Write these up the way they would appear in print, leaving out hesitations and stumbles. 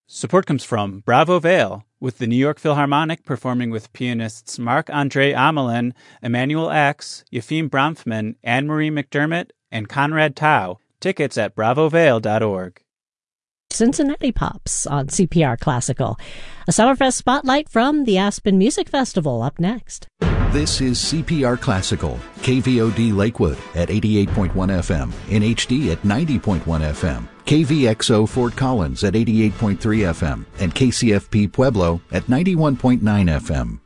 Support comes from Bravo Vale, with the New York Philharmonic performing with pianists Marc-Andre Amelin, Emmanuel X, Yefim Bronfman, Anne-Marie McDermott, and Conrad Tao. Tickets at bravovale.org. Cincinnati Pops on CPR Classical. A Summerfest spotlight from the Aspen Music Festival up next. This is CPR Classical, KVOD Lakewood at 88.1 FM, in HD at 90.1 FM, KVXO Fort Collins at 88.3 FM, and KCFP Pueblo at 91.9 FM.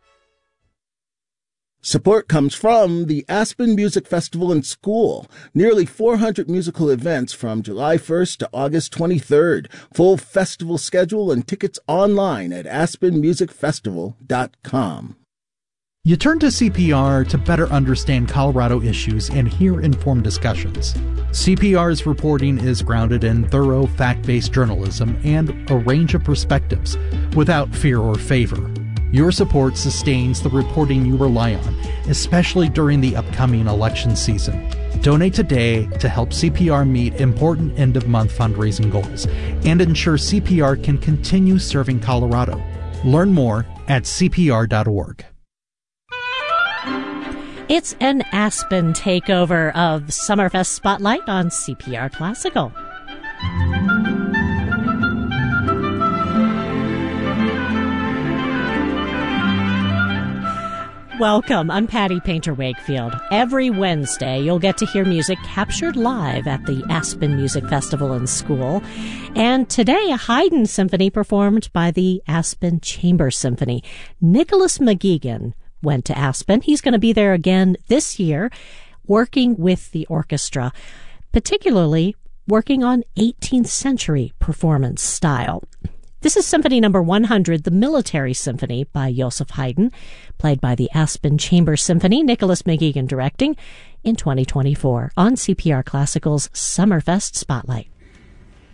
Support comes from the Aspen Music Festival and School. Nearly 400 musical events from July 1st to August 23rd. Full festival schedule and tickets online at aspenmusicfestival.com. You turn to CPR to better understand Colorado issues and hear informed discussions. CPR's reporting is grounded in thorough, fact-based journalism and a range of perspectives, without fear or favor. Your support sustains the reporting you rely on, especially during the upcoming election season. Donate today to help CPR meet important end-of-month fundraising goals and ensure CPR can continue serving Colorado. Learn more at cpr.org. It's an Aspen takeover of Summerfest Spotlight on CPR Classical. Welcome. I'm Patty Painter Wakefield. Every Wednesday, you'll get to hear music captured live at the Aspen Music Festival and School. And today, a Haydn symphony performed by the Aspen Chamber Symphony. Nicholas McGeegan went to Aspen. He's going to be there again this year, working with the orchestra, particularly working on 18th century performance style. This is Symphony Number 100, the Military Symphony by Joseph Haydn, played by the Aspen Chamber Symphony, Nicholas McGeegan directing, in 2024 on CPR Classical's Summerfest Spotlight.